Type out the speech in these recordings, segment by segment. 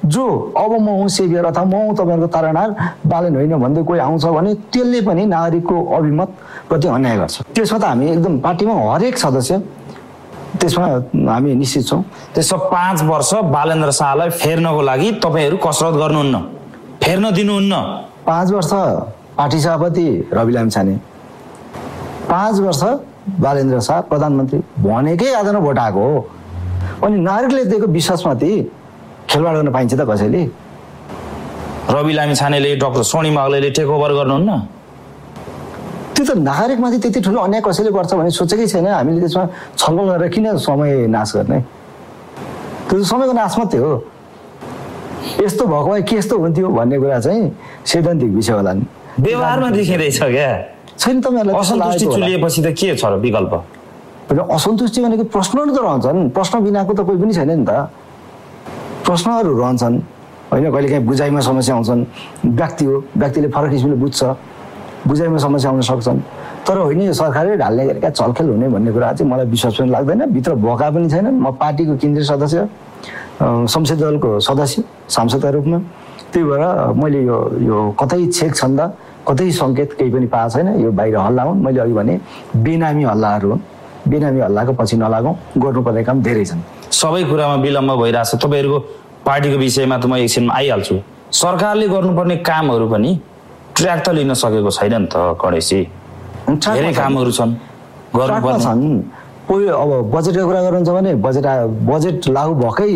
जो अब म हुँ सेभियर अथवा म हुँ तपाईँहरूको तारनार बालेन होइन भन्दै कोही आउँछ भने त्यसले पनि नागरिकको अभिमत प्रति अन्याय गर्छ। त्यसमा त हामी एकदम पार्टीमा हरेक सदस्य त्यसमा हामी निश्चित छौँ। त्यसो 5 वर्ष बालेन्द्र शाहलाई फेर्नको लागि तपाईँहरू कसरत गर्नुहुन्न, फेर्न दिनुहुन्न। 5 वर्ष पार्टी सभापति रवि लामिछाने, 5 वर्ष बालेन्द्र शाह प्रधानमन्त्री भनेकै आधारमा भोट आएको हो। अनि नागरिकले दिएको विश्वासमाथि खेलवाड गर्न पाइन्छ त कसैले? रवि लामिछानेले डाक्टर सोनिम अग्लेले टेक ओभर गर्नुहुन्न? त्यो त नागरिकमाथि त्यति ठुलो अन्याय कसैले गर्छ भने सोचेकै छैन। हामीले त्यसमा छलफल गरेर किन समय नाश गर्ने? त्यो त समयको नाश मात्रै हो। यस्तो भएको भए के यस्तो हुन्थ्यो भन्ने कुरा चाहिँ सैद्धान्तिक विषय होला नि। व्यवहारमा देखिँदैछ क्या छैन। तपाईँहरूलाई असन्तुष्टि चुलिएपछि त के छ र विकल्प? असन्तुष्टि भनेको प्रश्नहरू त रहन्छन्, प्रश्न बिनाको त कोही पनि छैन नि त। प्रश्नहरू रहन्छन् होइन, कहिलेकाहीँ बुझाइमा समस्या आउँछन्। व्यक्ति हो, व्यक्तिले फरक किसिमले बुझ्छ, बुझाइमा समस्या आउन सक्छन्। तर होइन यो सरकारले ढाल्ने गरेका चलखेल हुने भन्ने कुरा चाहिँ मलाई विश्वास पनि लाग्दैन। भित्र भएका पनि छैनन्। म पार्टीको केन्द्रीय सदस्य, संसदीय दलको सदस्य, सांसदका रूपमा, त्यही भएर मैले यो कतै छेक छन्द कतै सङ्केत केही पनि पाएको छैन। यो बाहिर हल्ला हुन्, मैले अघि भने बेनामी हल्लाहरू हुन्। बेनामी हल्लाको पछि नलागौँ, गर्नुपर्ने काम धेरै छन्। सबै कुरामा विलम्ब भइरहेछ। तपाईँहरूको पार्टीको विषयमा त म एकछिनमा आइहाल्छु। सरकारले गर्नुपर्ने कामहरू पनि ट्र्याक त लिन सकेको छैन नि त गणेशजी। धेरै कामहरू छन् गर्नुपर्ने। कोही अब बजेटको कुरा गर्नुहुन्छ भने बजेट लागू भएकै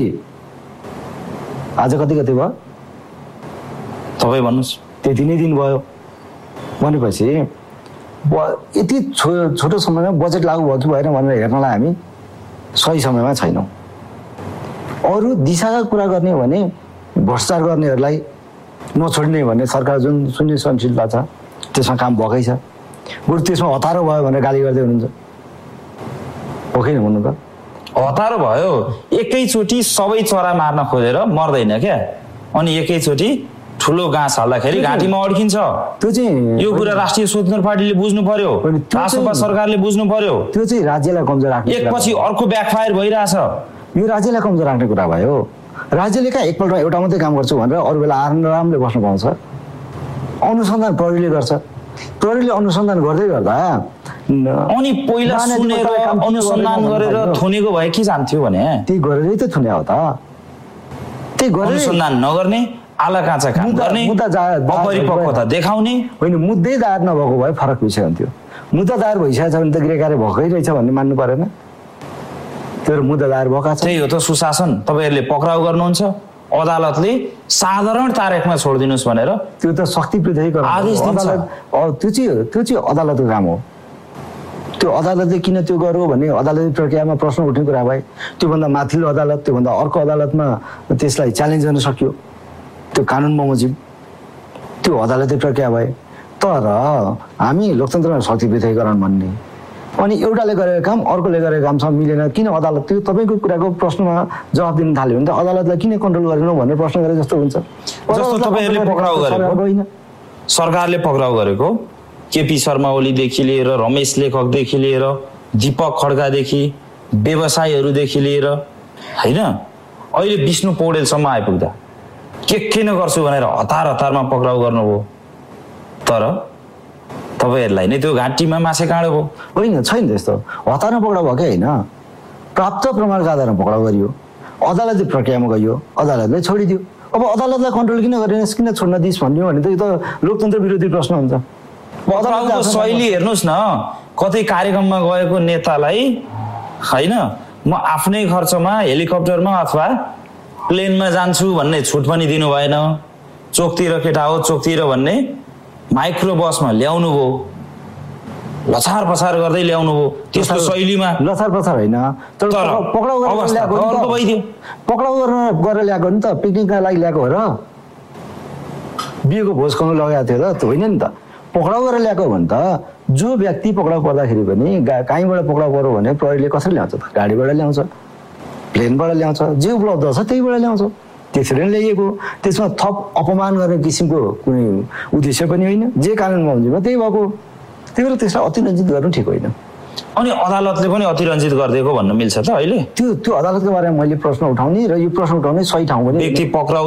आज कति भयो तपाईँ भन्नुहोस्? त्यति नै दिन भयो भनेपछि यति छोटो समयमा बजेट लागू भयो कि भएन भनेर हेर्नलाई हामी सही समयमा छैनौँ। अरू दिशाका कुरा गर्ने हो भने भ्रष्टाचार गर्नेहरूलाई नछोड्ने भन्ने सरकार जुन शून्य सहनशीलता छ त्यसमा काम भएकै छ। बरु त्यसमा हतारो भयो भनेर गाली गर्दै हुनुहुन्छ। हो कि भन्नु त? हतारो भयो, एकैचोटि सबै चरा मार्न खोजेर मर्दैन क्या। अनि एकैचोटि ठुलो घाँस हाल्दाखेरि घाँटीमा अड्किन्छ। त्यो चाहिँ यो कुरा राष्ट्रिय स्वतन्त्र पार्टीले बुझ्नु पर्यो, राष्ट्रपा सरकारले बुझ्नु पर्यो। त्यो चाहिँ राज्यलाई कमजोर राख्ने, एकपछि अर्को ब्याकफायर भइरहेछ। यो राज्यलाई कमजोर राख्ने कुरा भयो। राज्यले कहाँ एकपल्ट एउटा मात्रै काम गर्छु भनेर अरू बेला आरामले बस्नु पाउँछ? अनुसन्धान प्रहरीले गर्छ। प्रहरीले अनुसन्धान गर्दै गर्दा अनि पहिला सुनेर अनुसन्धान गरेर थुनेको भए के जान्थ्यो भने? त्यही गरेरै त थुने हो त। त्यही गरेर अनुसन्धान नगर्ने, आला काँचा काम गर्ने, अपरिपक्वता देखाउने। होइन, मुद्दै दायर नभएको भए फरक विषय हुन्थ्यो। मुद्दा दायर भइसकेको छ भने त गृह कार्य भएकै रहेछ भन्ने मान्नु परेन? त्यो मुद्दा दायर भएका छ। त्यही हो त सुशासन। तपाईँहरूले पक्राउ गर्नुहुन्छ, अदालतले साधारण तारिखमा छोडिदिनुहोस् भनेर त्यो त शक्ति पृथकीकरण आदेश दिन्छ। त्यो चाहिँ अदालतको काम हो। त्यो अदालतले किन त्यो गर्यो भने अदालती प्रक्रियामा प्रश्न उठ्ने कुरा भए त्योभन्दा माथिल्लो अदालत, त्योभन्दा अर्को अदालतमा त्यसलाई च्यालेन्ज गर्न सक्यो। त्यो कानुन बमोजिम त्यो अदालती प्रक्रिया भए। तर हामी लोकतन्त्रमा शक्ति पृथकीकरण भन्ने अनि एउटाले गरेको काम अर्कोले गरेको कामसँग मिलेन किन अदालत? त्यो तपाईँको कुराको प्रश्नमा जवाब दिन थाल्यो भने त अदालतलाई किन कन्ट्रोल गरेनौ भनेर प्रश्न गरे जस्तो हुन्छ। जस्तो तपाईँहरूले पक्राउ गरेको होइन, सरकारले पक्राउ गरेको केपी शर्मा ओलीदेखि लिएर रमेश लेखकदेखि लिएर दीपक खड्कादेखि व्यवसायीहरूदेखि लिएर होइन अहिले विष्णु पौडेलसम्म आइपुग्दा के नगर्छु भनेर हतारमा पक्राउ गर्नुभयो। तर तपाईँहरूलाई नै त्यो घाँटीमा मासे काँडो भयो। होइन, छैन त्यस्तो। हतारमा पक्राउ भयो कि होइन, प्राप्त प्रमाणका आधारमा पक्राउ गरियो, अदालती प्रक्रियामा गइयो, अदालतले छोडिदियो। अब अदालतलाई कन्ट्रोल किन गरेनस्, किन छोड्न दिइस् भन्यो भने त यो त लोकतन्त्र विरोधी प्रश्न हुन्छ। पक्राउको शैली हेर्नुहोस् न, कतै कार्यक्रममा गएको नेतालाई होइन म आफ्नै खर्चमा हेलिकप्टरमा अथवा प्लेनमा जान्छु भन्ने छुट पनि दिनु भएन। चोकतिर केटा हो चोकतिर भन्ने माइक्रो बसमा ल्याउनु भयो, लछार पछार गर्दै ल्याउनु भयो। त्यस्तो शैलीमा लछार पछार होइन, पक्राउ गरेर ल्याएको नि त पिकनिकका लागि ल्याएको हो र बिहेको भोज खुवाउनु लगाएको थियो त होइन नि त। पक्राउ गरेर ल्याएको भने त जो व्यक्ति पक्राउ पर्दाखेरि पनि कहीँबाट पक्राउ पर्यो भने प्रहरीले कसरी ल्याउँछ त? गाडीबाट ल्याउँछ, प्लेनबाट ल्याउँछ, जे उपलब्ध छ त्यहीबाट ल्याउँछ। त्यसरी नै ल्याइएको। त्यसमा थप अपमान गर्ने किसिमको कुनै उद्देश्य पनि होइन। जे कानुन बमोजिममा त्यही भएको। त्यही भएर त्यसलाई अतिरञ्जित गर्नु ठिक होइन। अनि अदालतले पनि अतिरञ्जित गरिदिएको भन्न मिल्छ त अहिले? त्यो अदालतको बारेमा मैले प्रश्न उठाउने र यो प्रश्न उठाउने सही ठाउँ पनि व्यक्ति पक्राउ